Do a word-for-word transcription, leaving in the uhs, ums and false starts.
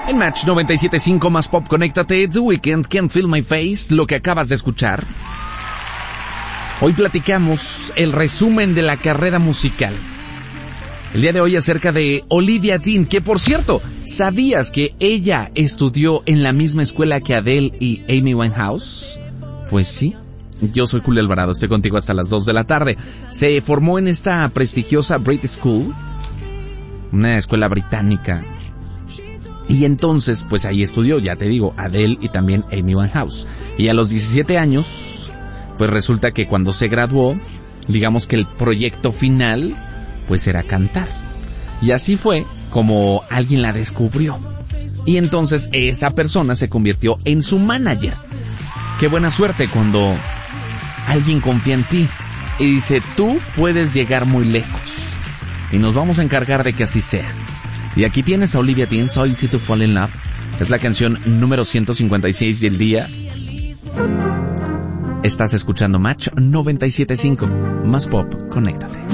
En Match noventa y siete punto cinco más pop, conéctate. The Weeknd, Can't Feel My Face, lo que acabas de escuchar. Hoy platicamos el resumen de la carrera musical. El día de hoy acerca de Olivia Dean, que por cierto, ¿sabías que ella estudió en la misma escuela que Adele y Amy Winehouse? Pues sí. Yo soy Julio Alvarado, estoy contigo hasta las dos de la tarde. Se formó en esta prestigiosa Brit School, una escuela británica. Y entonces, pues ahí estudió, ya te digo, Adele y también Amy Winehouse. Y a los diecisiete años, pues resulta que cuando se graduó, digamos que el proyecto final, pues era cantar. Y así fue como alguien la descubrió. Y entonces esa persona se convirtió en su manager. Qué buena suerte cuando alguien confía en ti y dice, tú puedes llegar muy lejos. Y nos vamos a encargar de que así sea. Y aquí tienes a Olivia Dean, So Easy to Fall in Love. Es la canción número ciento cincuenta y seis del día. Estás escuchando Match noventa y siete punto cinco. Más pop, conéctate.